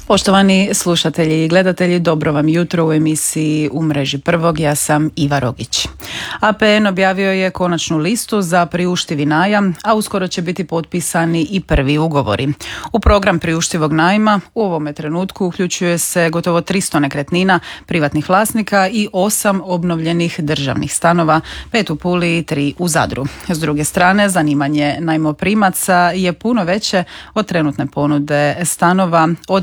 Poštovani slušatelji i gledatelji, dobro vam jutro u emisiji U mreži prvog. Ja sam Iva Rogić. APN objavio je konačnu listu za priuštivi najam, a uskoro će biti potpisani i prvi ugovori. U program priuštivog najma u ovome trenutku uključuje se gotovo 300 nekretnina privatnih vlasnika i 8 obnovljenih državnih stanova, 5 u Puli i 3 u Zadru. S druge strane, zanimanje najmoprimaca je puno veće od trenutne ponude stanova. Od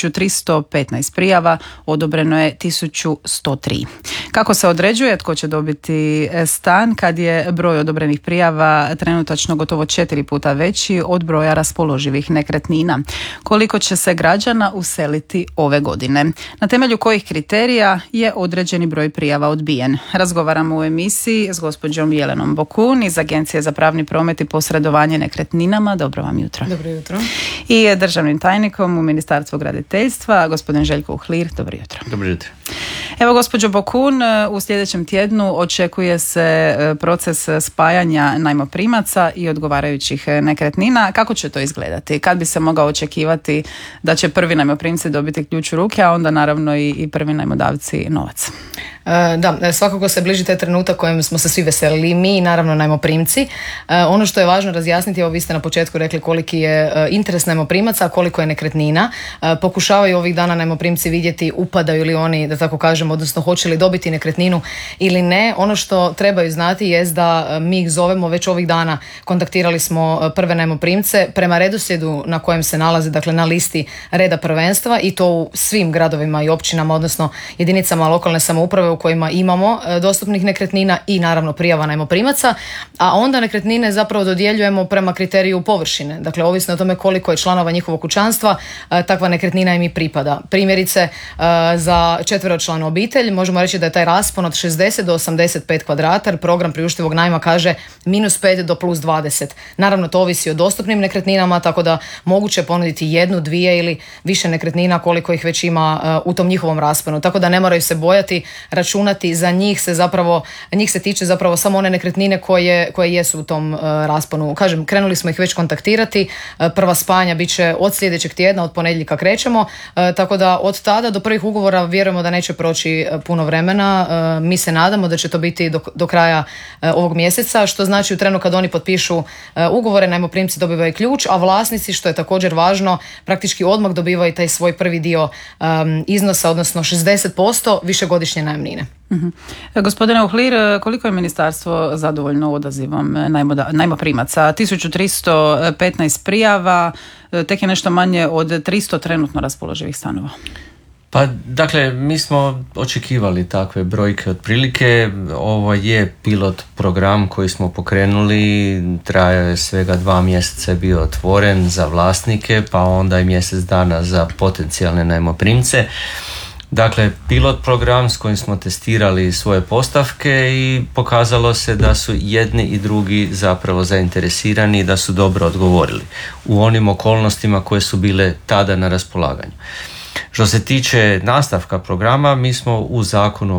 1315 prijava odobreno je 1103. Kako se određuje tko će dobiti stan kad je broj odobrenih prijava trenutačno gotovo 4 puta veći od broja raspoloživih nekretnina? Koliko će se građana useliti ove godine? Na temelju kojih kriterija je određeni broj prijava odbijen? Razgovaramo u emisiji s gospođom Jelenom Bokun iz Agencije za pravni promet i posredovanje nekretninama. Dobro vam jutro. Dobro jutro. I državnim tajnikom u Ministarstvu graditeljstva, gospodin Željko Uhlir. Dobro jutro. Dobro jutro. Evo, gospođo Bokun, u sljedećem tjednu očekuje se proces spajanja najmoprimaca i odgovarajućih nekretnina. Kako će to izgledati? Kad bi se mogao očekivati da će prvi najmoprimci dobiti ključ u ruke, a onda naravno i prvi najmodavci novac? Da, svakako se bliži taj trenutak kojem smo se svi veselili, mi i naravno najmoprimci. Ono što je važno razjasniti, evo vi ste na početku rekli koliki je interes najmoprimaca, a koliko je nekretnina. Pokušavaju ovih dana najmoprimci vidjeti upadaju li oni, da tako kažemo, odnosno hoće li dobiti nekretninu ili ne. Ono što trebaju znati jest da mi ih zovemo već ovih dana, kontaktirali smo prve najmoprimce prema redoslijedu na kojem se nalaze, dakle na listi reda prvenstva, i to u svim gradovima i općinama, odnosno jedinicama lokalne samouprave u kojima imamo dostupnih nekretnina i naravno prijava najmoprimaca, a onda nekretnine zapravo dodjeljujemo prema kriteriju površine. Dakle, ovisno o tome koliko je članova njihovog kućanstva, takva nekretnina im i pripada. Primjerice, za 4-članu obitelj možemo reći da je taj raspon od 60 do 85 kvadrata, program priuštivog najma kaže -5 do +20. Naravno, to ovisi o dostupnim nekretninama, tako da moguće ponuditi 1, 2 ili više nekretnina koliko ih već ima u tom njihovom rasponu. Tako da ne moraju se bojati računati, za njih se tiče zapravo samo one nekretnine koje jesu u tom rasponu. Kažem, krenuli smo ih već kontaktirati, prva spajanja bit će od sljedećeg tjedna, od ponedjeljka krećemo, tako da od tada do prvih ugovora vjerujemo da neće proći puno vremena. Mi se nadamo da će to biti do kraja ovog mjeseca, što znači u trenu kad oni potpišu ugovore, najmoprimci dobivaju ključ, a vlasnici, što je također važno, praktički odmah dobivaju taj svoj prvi dio iznosa, odnosno 60% višegodišnje najamnine. Gospodine Uhlir, koliko je ministarstvo zadovoljno odazivom najmoprimaca? 1315 prijava, tek je nešto manje od 300 trenutno raspoloživih stanova. Pa, dakle, mi smo očekivali takve brojke otprilike. Ovo je pilot program koji smo pokrenuli, trajao je svega 2 mjeseca, je bio otvoren za vlasnike, pa onda i mjesec dana za potencijalne najmoprimce. Dakle, pilot program s kojim smo testirali svoje postavke i pokazalo se da su jedni i drugi zapravo zainteresirani i da su dobro odgovorili u onim okolnostima koje su bile tada na raspolaganju. Što se tiče nastavka programa, mi smo u Zakonu o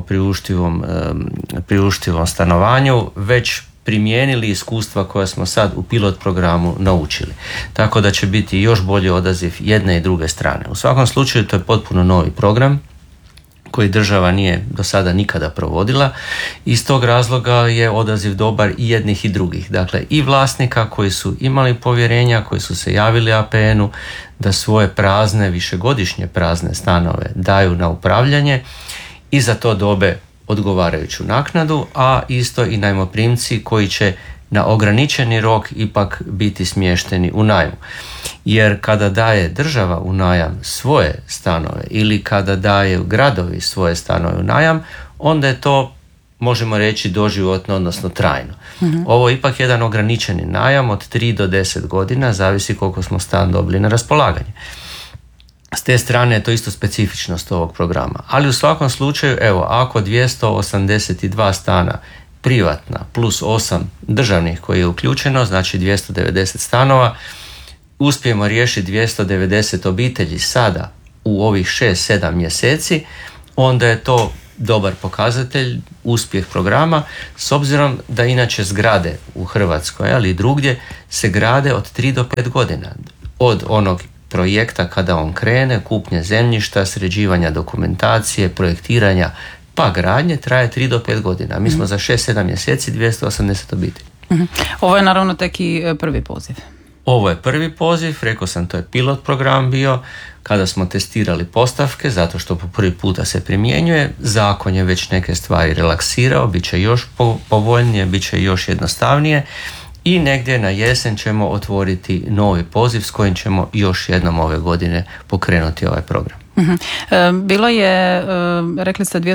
priuštivom stanovanju već primijenili iskustva koja smo sad u pilot programu naučili. Tako da će biti još bolji odaziv jedne i druge strane. U svakom slučaju to je potpuno novi program koji država nije do sada nikada provodila. Iz tog razloga je odaziv dobar i jednih i drugih. Dakle, i vlasnika koji su imali povjerenja, koji su se javili APN-u da svoje prazne, višegodišnje prazne stanove daju na upravljanje i za to dobe odgovarajuću naknadu, a isto i najmoprimci koji će na ograničeni rok ipak biti smješteni u najmu. Jer kada daje država u najam svoje stanove ili kada daju gradovi svoje stanove u najam, onda je to, možemo reći, doživotno, odnosno trajno. Ovo je ipak jedan ograničeni najam od 3 do 10 godina, zavisi koliko smo stan dobili na raspolaganje. S te strane je to isto specifičnost ovog programa. Ali u svakom slučaju, evo, ako 282 stana privatna plus 8 državnih koji je uključeno, znači 290 stanova, uspijemo riješiti 290 obitelji sada u ovih 6-7 mjeseci, onda je to dobar pokazatelj, uspjeh programa, s obzirom da inače zgrade u Hrvatskoj, ali i drugdje, se grade od 3 do 5 godina. Od onog projekta kada on krene, kupnje zemljišta, sređivanja dokumentacije, projektiranja, pa gradnje traje 3 do 5 godina. Mi smo za 6-7 mjeseci 280 obitelji. Ovo je naravno tek i prvi poziv. Ovo je prvi poziv, rekao sam, to je pilot program bio, kada smo testirali postavke, zato što po prvi puta se primjenjuje, zakon je već neke stvari relaksirao, bit će još povoljnije, bit će još jednostavnije i negdje na jesen ćemo otvoriti novi poziv s kojim ćemo još jednom ove godine pokrenuti ovaj program. Bilo je, rekli ste,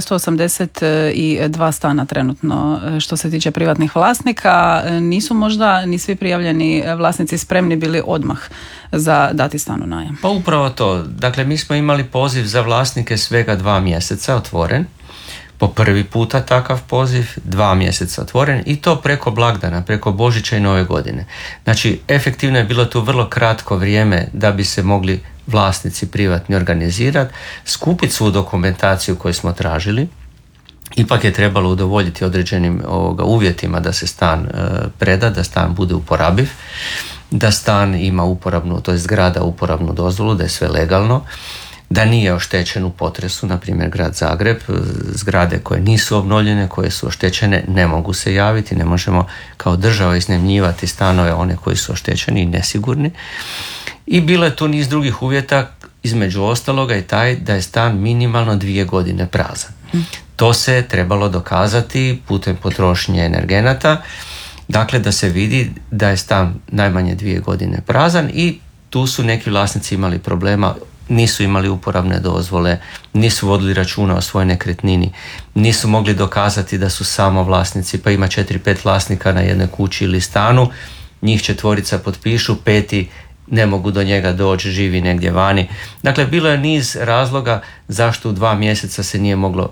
282 stana trenutno što se tiče privatnih vlasnika. Nisu možda ni svi prijavljeni vlasnici spremni bili odmah za dati stan u najam? Pa upravo to. Dakle, mi smo imali poziv za vlasnike svega 2 mjeseca otvoren. Po prvi puta takav poziv, 2 mjeseca otvoren i to preko blagdana, preko Božića i Nove godine. Znači, efektivno je bilo tu vrlo kratko vrijeme da bi se mogli vlasnici privatni organizirati, skupiti svu dokumentaciju koju smo tražili. Ipak je trebalo udovoljiti određenim uvjetima da se stan preda, da stan bude uporabiv, da stan ima uporabnu, to je zgrada uporabnu dozvolu, da je sve legalno, da nije oštećen u potresu, na primjer grad Zagreb, zgrade koje nisu obnovljene, koje su oštećene, ne mogu se javiti, ne možemo kao država iznajmljivati stanove one koji su oštećeni i nesigurni. I bilo je tu niz drugih uvjeta, između ostaloga i taj da je stan minimalno 2 godine prazan. To se trebalo dokazati putem potrošnje energenata, dakle da se vidi da je stan najmanje 2 godine prazan i tu su neki vlasnici imali problema, nisu imali uporabne dozvole, nisu vodili računa o svojoj nekretnini, nisu mogli dokazati da su samo vlasnici, pa ima 4-5 vlasnika na jednoj kući ili stanu, njih 4 potpišu, 5 ne mogu do njega doći, živi negdje vani. Dakle, bilo je niz razloga zašto u 2 mjeseca se nije moglo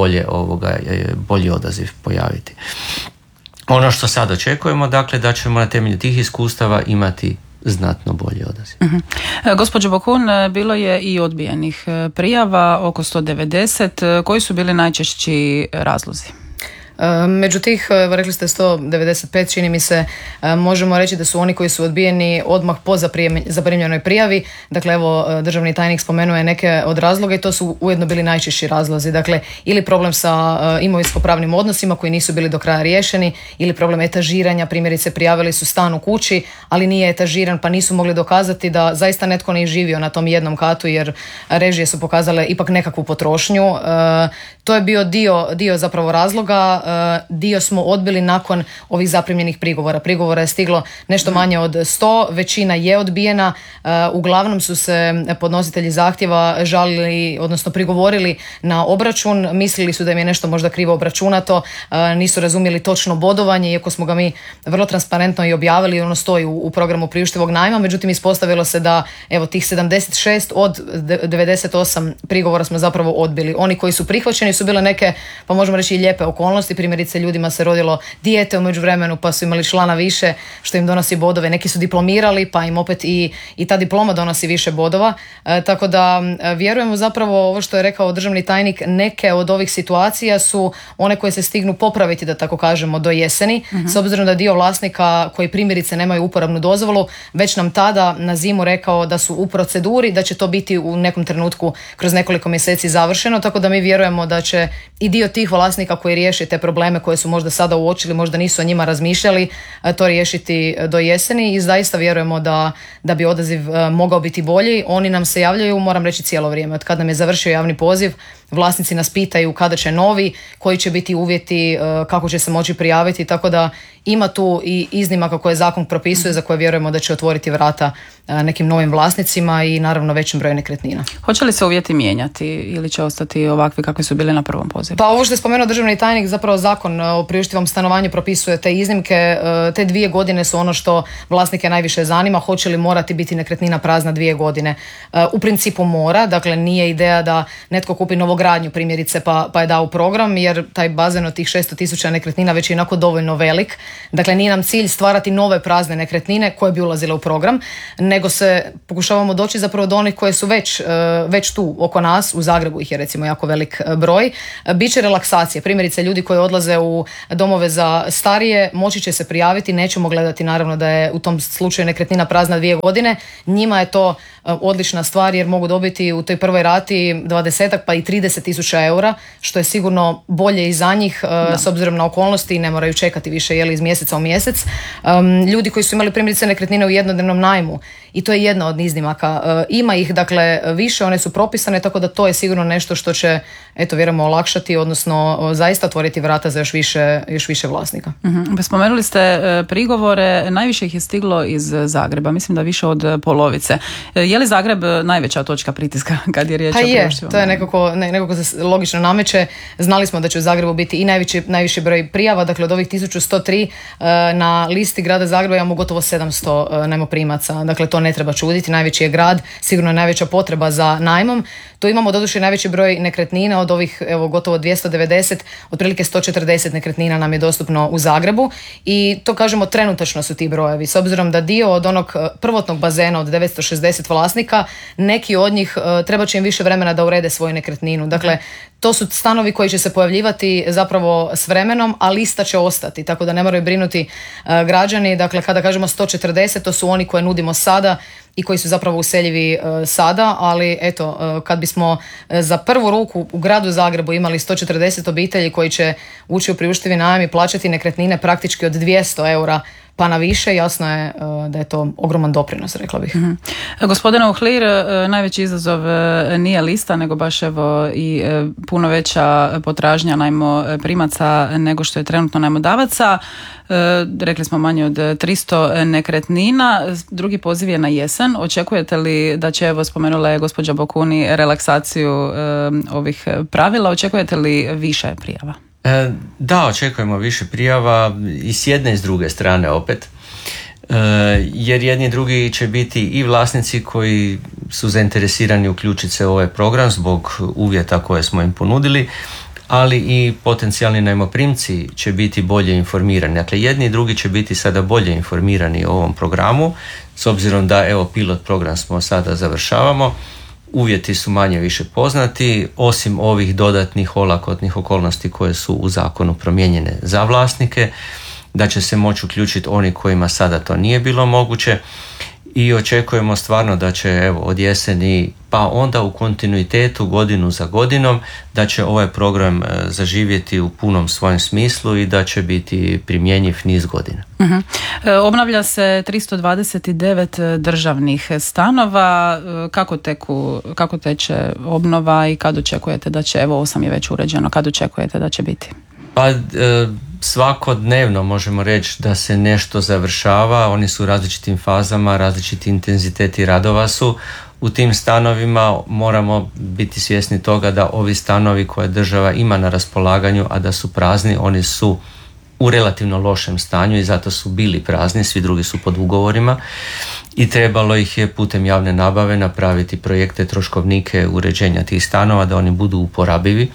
bolji odaziv pojaviti. Ono što sad očekujemo, dakle, da ćemo na temelju tih iskustava imati znatno bolji odaziv. Gospođo Bokun, bilo je i odbijenih prijava, oko 190. Koji su bili najčešći razlozi? Među tih, rekli ste 195, čini mi se, možemo reći da su oni koji su odbijeni odmah po zaprimljenoj prijavi. Dakle, evo, državni tajnik spomenuje neke od razloga i to su ujedno bili najčešći razlozi. Dakle, ili problem sa imovinsko-pravnim odnosima koji nisu bili do kraja riješeni, ili problem etažiranja, primjerice prijavili su stan u kući, ali nije etažiran pa nisu mogli dokazati da zaista netko nije živio na tom jednom katu jer režije su pokazale ipak nekakvu potrošnju. To je bio dio zapravo razloga. Dio smo odbili nakon ovih zaprimljenih prigovora. Prigovora je stiglo nešto manje od 100, većina je odbijena. Uglavnom su se podnositelji zahtjeva žalili, odnosno prigovorili na obračun. Mislili su da im je nešto možda krivo obračunato, nisu razumjeli točno bodovanje, iako smo ga mi vrlo transparentno i objavili, ono stoji u programu priuštivog najma. Međutim, ispostavilo se da evo tih 76 od 98 prigovora smo zapravo odbili. Oni koji su prihvaćeni su bile neke, pa možemo reći i lijepe okolnosti. Primjerice, ljudima se rodilo dijete u međuvremenu pa su imali člana više što im donosi bodove. Neki su diplomirali pa im opet i ta diploma donosi više bodova. Tako da vjerujemo zapravo ovo što je rekao državni tajnik, neke od ovih situacija su one koje se stignu popraviti, da tako kažemo, do jeseni. S obzirom da dio vlasnika koji primjerice nemaju uporabnu dozvolu već nam tada na zimu rekao da su u proceduri, da će to biti u nekom trenutku kroz nekoliko mjeseci završeno, tako da mi vjerujemo da će i dio tih vlasnika koji riješi te probleme koje su možda sada uočili, možda nisu o njima razmišljali, to riješiti do jeseni i zaista vjerujemo da bi odaziv mogao biti bolji. Oni nam se javljaju, moram reći, cijelo vrijeme. Od kad nam je završio javni poziv, vlasnici nas pitaju kada će novi, koji će biti uvjeti, kako će se moći prijaviti, tako da ima tu i iznimaka koje zakon propisuje za koje vjerujemo da će otvoriti vrata nekim novim vlasnicima i naravno većem broju nekretnina. Hoće li se uvjeti mijenjati ili će ostati ovakvi kakvi su bili na prvom pozivu? Pa ovo što je spomenuo državni tajnik, zapravo zakon o priuštivom stanovanju propisuje te iznimke. Te 2 godine su ono što vlasnike najviše zanima. Hoće li morati biti nekretnina prazna 2 godine? U principu mora, dakle nije ideja da netko kupi novogradnju primjerice pa je dao program, jer taj bazen od tih 600.000 nekretnina već je onako dovoljno velik. Dakle, nije nam cilj stvarati nove prazne nekretnine koje bi ulazile u program, nego se pokušavamo doći zapravo do onih koje su već tu oko nas, u Zagrebu ih je recimo jako velik broj. Biće relaksacije, primjerice ljudi koji odlaze u domove za starije moći će se prijaviti, nećemo gledati naravno da je u tom slučaju nekretnina prazna 2 godine, njima je to odlična stvar jer mogu dobiti u toj prvoj rati 20 pa i 30.000 eura, što je sigurno bolje i za njih s obzirom na okolnosti i ne moraju čekati više iz mjeseca u mjesec. Ljudi koji su imali primjerice nekretnine u jednodnevnom najmu, i to je jedna od iznimaka. Ima ih dakle više, one su propisane, tako da to je sigurno nešto što će, vjerujemo, olakšati, odnosno zaista otvoriti vrata za još više vlasnika. Spomenuli ste prigovore, najviše ih je stiglo iz Zagreba, mislim da više od polovice. Je li Zagreb najveća točka pritiska kad je riječ o priuštivom? To je nekako se logično nameće. Znali smo da će u Zagrebu biti i najviši broj prijava, dakle od ovih 1103 na listi grada Zagreba imamo gotovo 700 najmoprimaca, dakle to ne treba čuditi, najveći je grad, sigurno je najveća potreba za najmom. Tu imamo doduše najveći broj nekretnina, od ovih gotovo 290, otprilike 140 nekretnina nam je dostupno u Zagrebu i to kažemo trenutačno su ti brojevi. S obzirom da dio od onog prvotnog bazena od 960 vlasnika, neki od njih treba će im više vremena da urede svoju nekretninu. Dakle, to su stanovi koji će se pojavljivati zapravo s vremenom, a lista će ostati, tako da ne moraju brinuti građani. Dakle, kada kažemo 140, to su oni koje nudimo sada i koji su zapravo useljivi sada, ali kad bismo za prvu ruku u gradu Zagrebu imali 140 obitelji koji će ući u priuštivi najam i plaćati nekretnine praktički od 200 eura pa na više, jasno je da je to ogroman doprinos, rekla bih. Gospodine Uhlir, najveći izazov nije lista, nego baš i puno veća potražnja najmoprimaca nego što je trenutno najmodavaca. Rekli smo manje od 300 nekretnina. Drugi poziv je na jesen. Očekujete li da će, spomenula je gospođa Bokuni, relaksaciju ovih pravila, očekujete li više prijava? Da, očekujemo više prijava i s jedne i s druge strane opet, jer jedni i drugi će biti i vlasnici koji su zainteresirani uključiti se u ovaj program zbog uvjeta koje smo im ponudili, ali i potencijalni najmoprimci će biti bolje informirani. Dakle, jedni i drugi će biti sada bolje informirani o ovom programu, s obzirom da pilot program smo sada završavamo. Uvjeti su manje više poznati, osim ovih dodatnih olakotnih okolnosti koje su u zakonu promijenjene za vlasnike, da će se moći uključiti oni kojima sada to nije bilo moguće i očekujemo stvarno da će od jeseni pa onda u kontinuitetu godinu za godinom da će ovaj program zaživjeti u punom svojem smislu i da će biti primjenjiv niz godina. Obnavlja se 329 državnih stanova. Kako teče obnova i kad očekujete da će, 8 je već uređeno, kad očekujete da će biti? Pa svakodnevno možemo reći da se nešto završava, oni su u različitim fazama, različiti intenziteti radova su. U tim stanovima moramo biti svjesni toga da ovi stanovi koje država ima na raspolaganju, a da su prazni, oni su u relativno lošem stanju i zato su bili prazni, svi drugi su pod ugovorima i trebalo ih je putem javne nabave napraviti projekte, troškovnike uređenja tih stanova da oni budu uporabivi.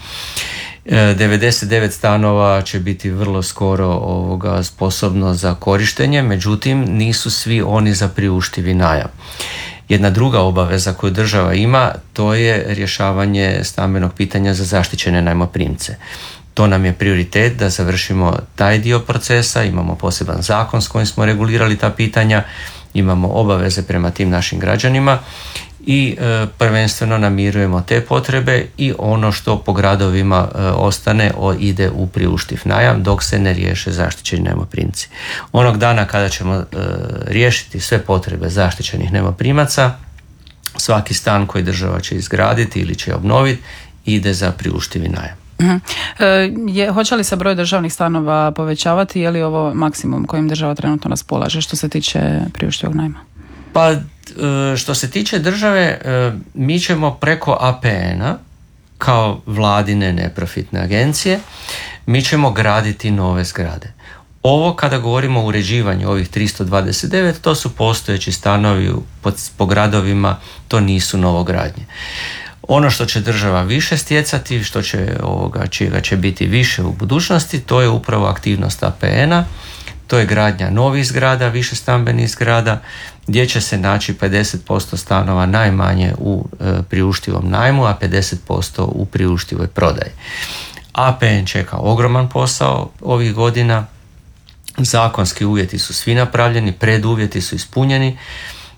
99 stanova će biti vrlo skoro sposobno za korištenje, međutim nisu svi oni za priuštivi najam. Jedna druga obaveza koju država ima, to je rješavanje stambenog pitanja za zaštićene najmoprimce. To nam je prioritet da završimo taj dio procesa, imamo poseban zakon s kojim smo regulirali ta pitanja, imamo obaveze prema tim našim građanima i prvenstveno namirujemo te potrebe i ono što po gradovima ostane ide u priuštiv najam dok se ne riješe zaštićeni najmoprimci. Onog dana kada ćemo riješiti sve potrebe zaštićenih najmoprimaca, svaki stan koji država će izgraditi ili će obnoviti ide za priuštivi najam. Hoće li se broj državnih stanova povećavati, je li ovo maksimum kojim država trenutno raspolaže što se tiče priuštivog najma? Pa što se tiče države, mi ćemo preko APN-a kao vladine neprofitne agencije, mi ćemo graditi nove zgrade. Ovo kada govorimo o uređivanju ovih 329, to su postojeći stanovi po gradovima, to nisu novogradnje. Ono što će država više stjecati, čega će biti više u budućnosti, to je upravo aktivnost APN-a, to je gradnja novih zgrada, više stambenih zgrada, gdje će se naći 50% stanova najmanje u priuštivom najmu, a 50% u priuštivoj prodaji. APN čeka ogroman posao ovih godina, zakonski uvjeti su svi napravljeni, preduvjeti su ispunjeni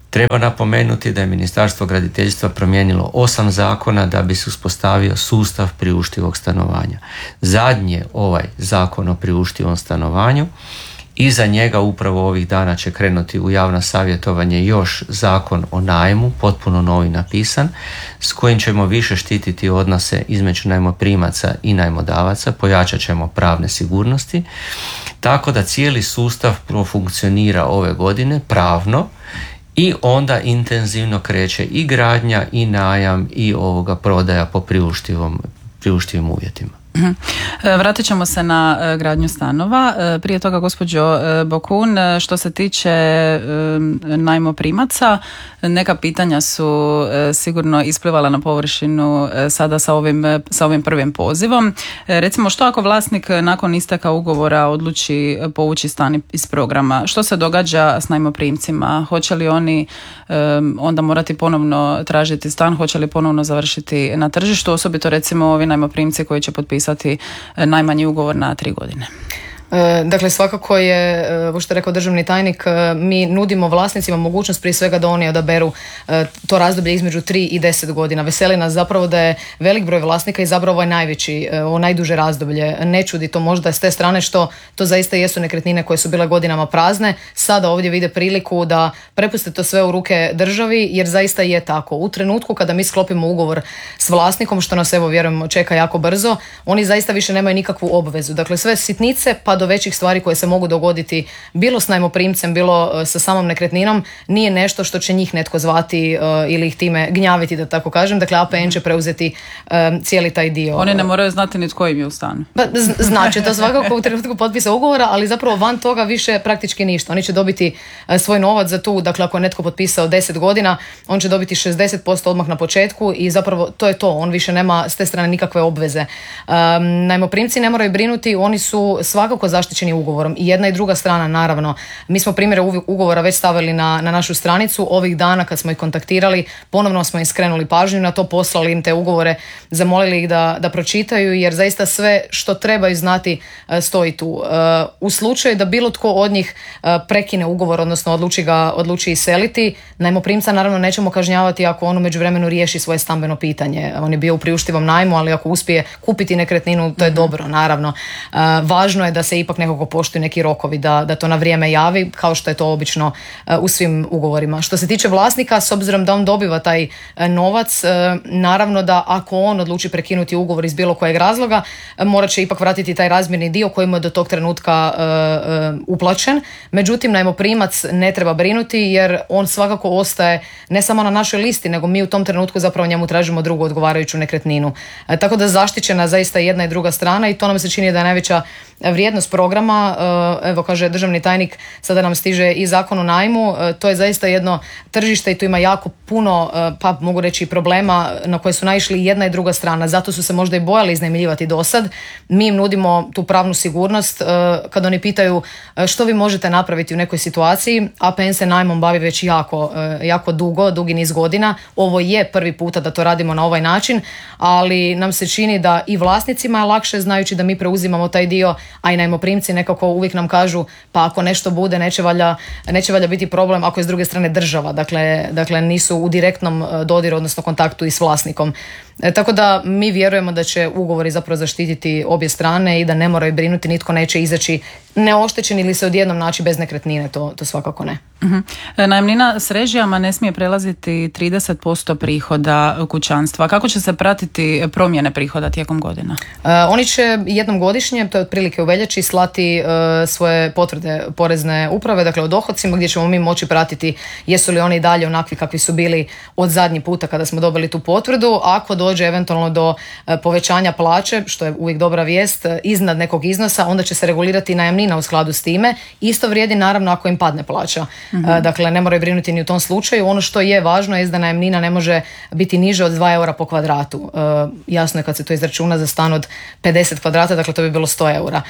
Treba napomenuti da je Ministarstvo graditeljstva promijenilo 8 zakona da bi se uspostavio sustav priuštivog stanovanja. Zadnji je ovaj zakon o priuštivom stanovanju. Iza njega upravo ovih dana će krenuti u javno savjetovanje još zakon o najmu, potpuno novi napisan, s kojim ćemo više štititi odnose između najmoprimaca i najmodavaca, pojačat ćemo pravne sigurnosti, tako da cijeli sustav profunkcionira ove godine pravno i onda intenzivno kreće i gradnja i najam i prodaja po priuštivim uvjetima. Vratit ćemo se na gradnju stanova. Prije toga, gospođo Bokun, što se tiče najmoprimaca, neka pitanja su sigurno isplivala na površinu sada sa ovim prvim pozivom. Recimo, što ako vlasnik nakon isteka ugovora odluči povući stan iz programa? Što se događa s najmoprimcima? Hoće li oni onda morati ponovno tražiti stan? Hoće li ponovno završiti na tržištu? Osobito recimo ovi najmoprimci koji će potpisati najmanji ugovor na 3 godine. Dakle, svakako je, ovo što je rekao državni tajnik, mi nudimo vlasnicima mogućnost prije svega da oni odaberu to razdoblje između 3 i 10 godina. Veseli nas zapravo da je velik broj vlasnika izabrao ovo najveći, ovo najduže razdoblje. Ne čudi to možda s te strane što to zaista jesu nekretnine koje su bile godinama prazne. Sada ovdje vide priliku da prepuste to sve u ruke državi, jer zaista je tako. U trenutku kada mi sklopimo ugovor s vlasnikom, što nas evo vjerujem čeka jako brzo, oni zaista više nemaju nikakvu obvezu. Dakle, sve sitnice pa do većih stvari koje se mogu dogoditi bilo s najmoprimcem, bilo sa samom nekretninom, nije nešto što će njih netko zvati ili ih time gnjaviti, da tako kažem. Dakle, APN će preuzeti cijeli taj dio. Oni ne moraju znati ni tko im je u stanu. Znači, to svakako u trenutku potpisa ugovora, ali zapravo van toga više praktički ništa. Oni će dobiti svoj novac za tu, dakle, ako je netko potpisao 10 godina, on će dobiti 60% odmah na početku i zapravo to je to. On više nema s te strane nikakve obveze. Najmoprimci ne moraju brinuti, oni su svakako zaštićeni ugovorom i jedna i druga strana, naravno. Mi smo primjere ugovora već stavili na našu stranicu. Ovih dana kad smo ih kontaktirali, ponovno smo im skrenuli pažnju na to, poslali im te ugovore, zamolili ih da pročitaju, jer zaista sve što trebaju znati stoji tu. U slučaju da bilo tko od njih prekine ugovor, odnosno odluči iseliti, najmoprimca naravno nećemo kažnjavati ako on u međuvremenu riješi svoje stambeno pitanje. On je bio u priuštivom najmu, ali ako uspije kupiti nekretninu, to je dobro, naravno. Važno je da se ipak nekako poštuju neki rokovi, da to na vrijeme javi, kao što je to obično u svim ugovorima. Što se tiče vlasnika, s obzirom da on dobiva taj novac, naravno da ako on odluči prekinuti ugovor iz bilo kojeg razloga, morat će ipak vratiti taj razmjerni dio koji mu je do tog trenutka uplaćen. Međutim, najmoprimac ne treba brinuti, jer on svakako ostaje ne samo na našoj listi, nego mi u tom trenutku zapravo njemu tražimo drugu odgovarajuću nekretninu. Tako da zaštićena zaista jedna i druga strana i to nam se čini da je najveća vrijednost programa. Evo, kaže državni tajnik, sada nam stiže i zakon o najmu. To je zaista jedno tržište i tu ima jako puno, pa mogu reći, problema na koje su naišli jedna i druga strana. Zato su se možda i bojali iznajmljivati do sad. Mi im nudimo tu pravnu sigurnost. Kad oni pitaju što vi možete napraviti u nekoj situaciji, APN se najmom bavi već jako dugi niz godina. Ovo je prvi puta da to radimo na ovaj način, ali nam se čini da i vlasnicima je lakše znajući da mi preuzimamo taj dio, a i najmoprimci nekako uvijek nam kažu pa ako nešto bude neće valjda biti problem ako je s druge strane država, dakle nisu u direktnom dodiru, odnosno kontaktu i s vlasnikom. Tako da mi vjerujemo da će ugovori zapravo zaštititi obje strane i da ne moraju brinuti, nitko neće izaći neoštećen ili se odjednom naći bez nekretnine, to svakako ne. Uh-huh. Najamnina s režijama ne smije prelaziti 30% prihoda kućanstva. Kako će se pratiti promjene prihoda tijekom godina? Oni će jednom godišnje, to je otprilike u veljači, slati svoje potvrde porezne uprave, dakle o dohodcima, gdje ćemo mi moći pratiti jesu li oni i dalje onakvi kakvi su bili od zadnji puta kada smo dobili tu potvrdu. Ako dođe eventualno do povećanja plaće, što je uvijek dobra vijest, iznad nekog iznosa, onda će se regulirati najamnina u skladu s time. Isto vrijedi naravno ako im padne plaća. Mm-hmm. Dakle, ne moraju brinuti ni u tom slučaju. Ono što je važno je da najamnina ne može biti niže od 2 eura po kvadratu. Jasno je kad se to izračuna za stan od 50 kvadrata, dakle to bi bilo 100 eura.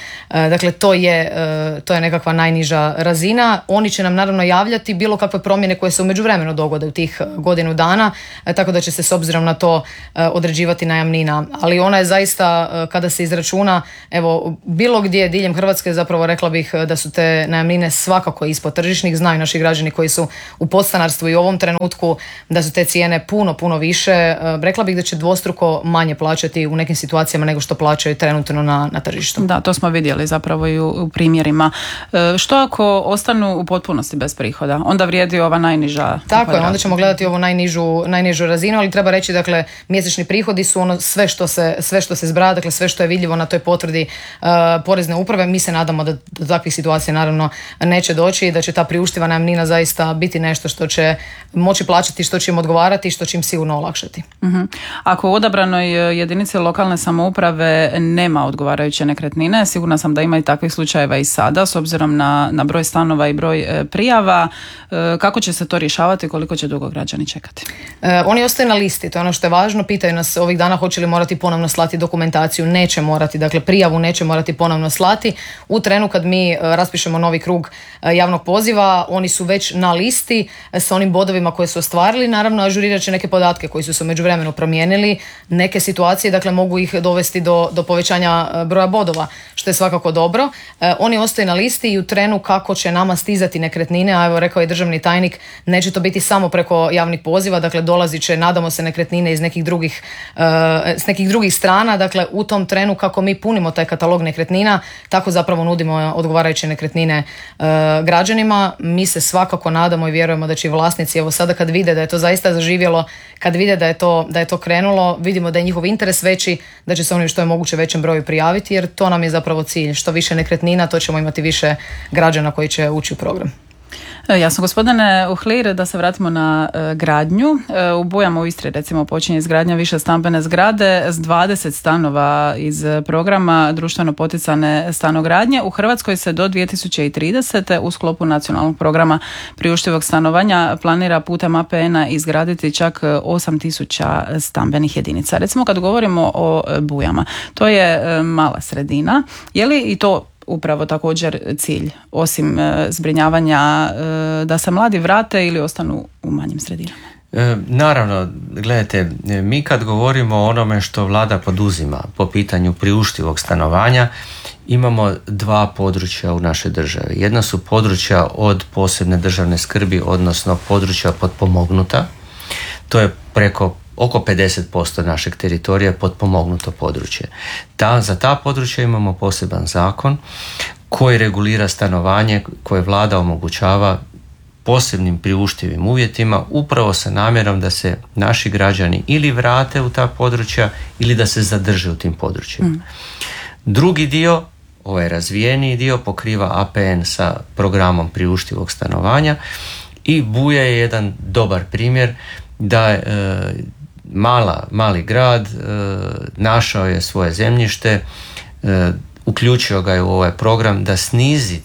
Dakle, to je nekakva najniža razina. Oni će nam naravno javljati bilo kakve promjene koje se u međuvremenu dogode u tih godinu dana, tako da će se s obzirom na to određivati najamnina. Ali ona je zaista, kada se izračuna, evo, bilo gdje diljem Hrvatske, zapravo rekla bih da su te najamnine svakako ispod tržišnih. Znaju naši građani koji su u podstanarstvu i u ovom trenutku da su te cijene puno više. Rekla bih da će dvostruko manje plaćati u nekim situacijama nego što plaćaju trenutno na tržištu. Da, to smo vidjeli zapravo i u primjerima. Što ako ostanu u potpunosti bez prihoda? Onda vrijedi ova najniža. Tako je, onda ćemo gledati ovu najnižu razinu, ali treba reći, dakle, mjesečni prihodi su ono sve što se zbraja, dakle sve što je vidljivo na toj potvrdi porezne uprave. Mi se nadamo da do takvih situacija naravno neće doći i da će ta priuštiva najamnina zaista biti nešto što će moći plaćati, što će im odgovarati i što će im sigurno olakšati. Ako u odabranoj jedinici lokalne samouprave nema odgovarajuće nekretnine, sigurna sam da ima i takvih slučajeva i sada, s obzirom na broj stanova i broj prijava. Kako će se to rješavati, koliko će dugo građani čekati? Oni ostaju na listi, to je ono što je važno. Pitaju nas ovih dana hoće li morati ponovno slati dokumentaciju. Neće morati, dakle prijavu neće morati ponovno slati. U trenu kad mi raspišemo novi krug javnog poziva, oni su već na listi sa onim bodovima koje su ostvarili. Naravno, ažurirat će neke podatke koji su se u međuvremenu promijenili. Neke situacije, dakle, mogu ih dovesti do povećanja broja bodova, što je svakako dobro. Oni ostaju na listi i u trenu kako će nama stizati nekretnine, a evo rekao je državni tajnik, neće to biti samo preko javnih poziva, dakle dolazit će, nadamo se, nekretnine iz s nekih drugih strana. Dakle, u tom trenu kako mi punimo taj katalog nekretnina, tako zapravo nudimo odgovarajuće nekretnine građanima. Mi se svakako nadamo i vjerujemo da će vlasnici, evo sada kad vide da je to zaista zaživjelo, kad vide da je to krenulo, vidimo da je njihov interes veći, da će se oni što je moguće većem broju prijaviti, jer to nam je zapravo cilj. Što više nekretnina, to ćemo imati više građana koji će ući u program. Jasno, gospodine Uhlir, da se vratimo na gradnju. U Bujama u Istri recimo počinje izgradnja više stambene zgrade s 20 stanova iz programa društveno poticane stanogradnje. U Hrvatskoj se do 2030. u sklopu nacionalnog programa priuštivog stanovanja planira putem APN-a izgraditi čak 8.000 stambenih jedinica. Recimo kad govorimo o Bujama, to je mala sredina. Je li i to upravo također cilj, osim zbrinjavanja, da se mladi vrate ili ostanu u manjim sredinama? Naravno, gledajte, mi kad govorimo o onome što vlada poduzima po pitanju priuštivog stanovanja, imamo dva područja u našoj državi. Jedna su područja od posebne državne skrbi, odnosno područja potpomognuta. To je oko 50% našeg teritorija potpomognuto područje. Za ta područja imamo poseban zakon koji regulira stanovanje koje vlada omogućava posebnim priuštivim uvjetima, upravo sa namjerom da se naši građani ili vrate u ta područja ili da se zadrže u tim područjima. Drugi dio, ovaj razvijeniji dio, pokriva APN sa programom priuštivog stanovanja i Buja je jedan dobar primjer da mali grad našao je svoje zemljište, uključio ga je u ovaj program da snizi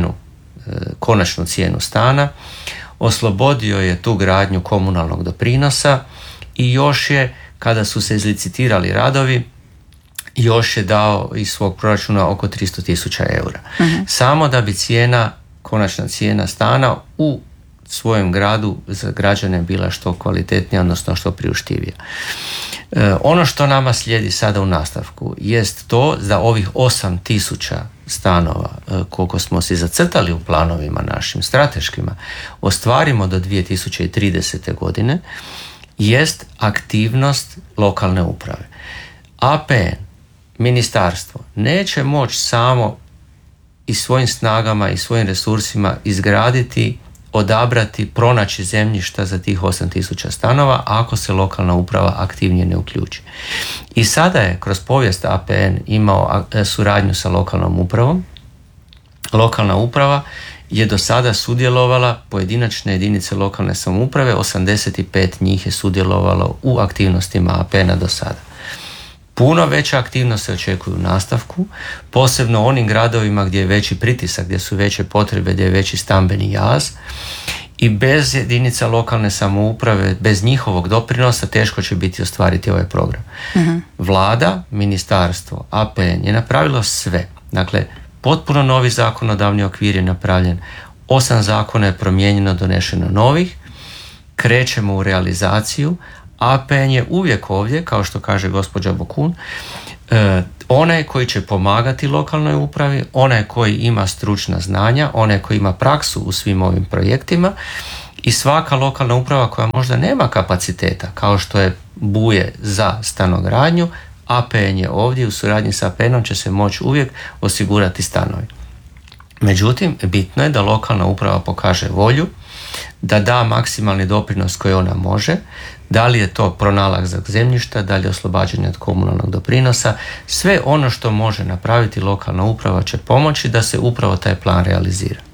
konačnu cijenu stana, oslobodio je tu gradnju komunalnog doprinosa i još je, kada su se izlicitirali radovi, još je dao iz svog proračuna oko 300.000 eura. Samo da bi konačna cijena stana u svojem gradu za građane bila što kvalitetnija, odnosno što priuštivija. Ono što nama slijedi sada u nastavku jest to da ovih 8.000 stanova koliko smo si zacrtali u planovima našim strateškima ostvarimo do 2030. godine jest aktivnost lokalne uprave. APN, ministarstvo, neće moći samo i svojim snagama i svojim resursima izgraditi, odabrati, pronaći zemljišta za tih 8.000 stanova ako se lokalna uprava aktivnije ne uključi. I sada je kroz povijest APN imao suradnju sa lokalnom upravom. Lokalna uprava je do sada sudjelovala, pojedinačne jedinice lokalne samouprave, 85 njih je sudjelovalo u aktivnostima APN-a do sada. Puno veća aktivnost se očekuje u nastavku, posebno u onim gradovima gdje je veći pritisak, gdje su veće potrebe, gdje je veći stambeni jaz i bez jedinica lokalne samouprave, bez njihovog doprinosa teško će biti ostvariti ovaj program. Vlada, ministarstvo, APN je napravilo sve. Dakle, potpuno novi zakonodavni okvir je napravljen, 8 zakona je promijenjeno, donešeno novih, krećemo u realizaciju. APN je uvijek ovdje, kao što kaže gospođa Bokun, onaj koji će pomagati lokalnoj upravi, onaj koji ima stručna znanja, onaj koji ima praksu u svim ovim projektima, i svaka lokalna uprava koja možda nema kapaciteta, kao što je Buje za stanogradnju, APN je ovdje, u suradnji sa APN-om će se moći uvijek osigurati stanovi. Međutim, bitno je da lokalna uprava pokaže volju, da da maksimalni doprinos koji ona može, da li je to pronalazak zemljišta, da li je oslobađanje od komunalnog doprinosa, sve ono što može napraviti lokalna uprava će pomoći da se upravo taj plan realizira.